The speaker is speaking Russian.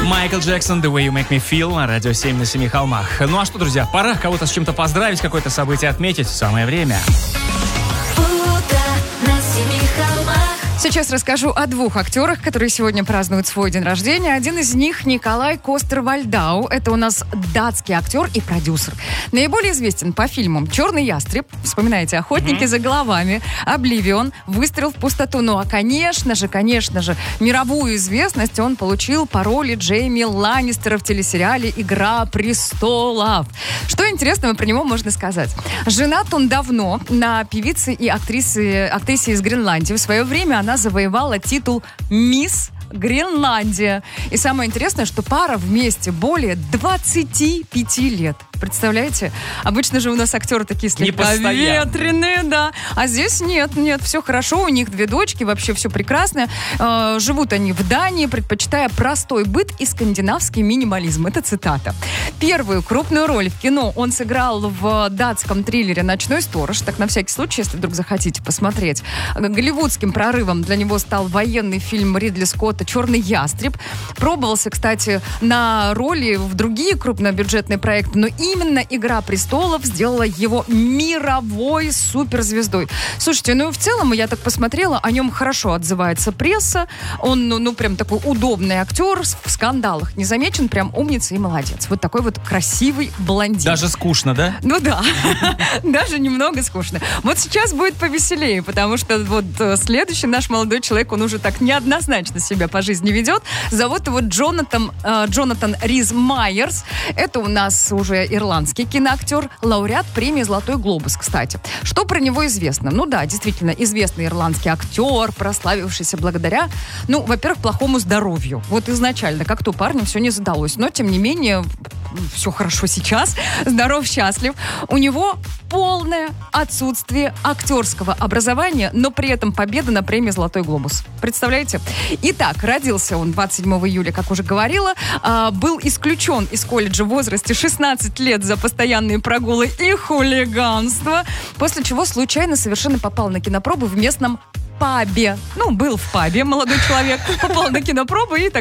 Майкл Джексон, The Way You Make Me Feel на радио 7 на 7 холмах. Ну а что, друзья, пора кого-то с чем-то поздравить, какое-то событие отметить. Самое время. Сейчас расскажу о двух актерах, которые сегодня празднуют свой день рождения. Один из них Николай Костер-Вальдау. Это у нас датский актер и продюсер. Наиболее известен по фильмам «Черный ястреб», вспоминаете, «Охотники за головами», «Обливион», «Выстрел в пустоту». Ну а, конечно же, мировую известность он получил по роли Джейми Ланнистера в телесериале «Игра престолов». Что интересного про него можно сказать? Женат он давно на певице и актрисе из Гренландии. В свое время она завоевала титул «Мисс Гренландия». И самое интересное, что пара вместе более 25 лет. Представляете? Обычно же у нас актеры такие слегка ветреные, да. А здесь нет, все хорошо. У них 2 дочки, вообще все прекрасно. Живут они в Дании, предпочитая простой быт и скандинавский минимализм. Это цитата. Первую крупную роль в кино он сыграл в датском триллере «Ночной сторож». Так, на всякий случай, если вдруг захотите посмотреть. Голливудским прорывом для него стал военный фильм Ридли Скотта «Черный ястреб». Пробовался, кстати, на роли в другие крупнобюджетные проекты, но именно «Игра престолов» сделала его мировой суперзвездой. Слушайте, в целом, я так посмотрела, о нем хорошо отзывается пресса. Он, прям такой удобный актер, в скандалах не замечен, прям умница и молодец. Вот такой вот красивый блондин. Даже скучно, да? Ну да, даже немного скучно. Вот сейчас будет повеселее, потому что вот следующий наш молодой человек, он уже так неоднозначно себя по жизни ведет. Зовут его Джонатан Рис Майерс. Это у нас уже ирландский киноактер, лауреат премии «Золотой глобус», кстати. Что про него известно? Ну да, действительно, известный ирландский актер, прославившийся благодаря, во-первых, плохому здоровью. Вот изначально как-то у парня все не задалось. Но, тем не менее, все хорошо сейчас. Здоров, счастлив. У него полное отсутствие актерского образования, но при этом победа на премии «Золотой глобус». Представляете? Итак, родился он 27 июля, как уже говорила. Был исключен из колледжа в возрасте 16 лет за постоянные прогулы и хулиганство, после чего случайно совершенно попал на кинопробу в местном пабе. Был в пабе молодой человек, попал на кинопробу и так